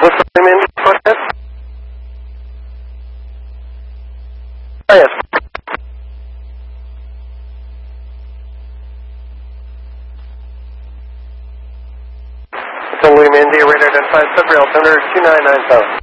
What's the name? Go ahead. Oh, yes. It's a William India radar identified subrail, thunder 2997.